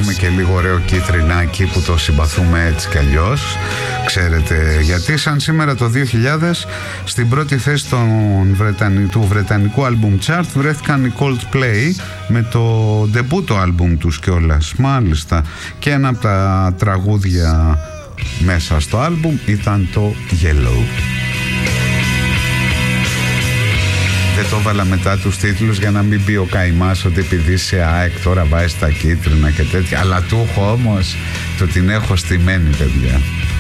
βάλαμε και λίγο ωραίο κίτρινάκι που το συμπαθούμε έτσι κι αλλιώς. Ξέρετε γιατί? Σαν σήμερα το 2000 στην πρώτη θέση του βρετανικού album chart βρέθηκαν οι Coldplay με το ντεμπούτο album τους κιόλας. Μάλιστα. Και ένα από τα τραγούδια μέσα στο album ήταν το Yellow. Δεν το έβαλα μετά τους τίτλους για να μην πει ο καημάς ότι επειδή σε ΑΕΚ τώρα βάζει τα κίτρινα και τέτοια. Αλλά του έχω όμως, το την έχω στημένη, παιδιά.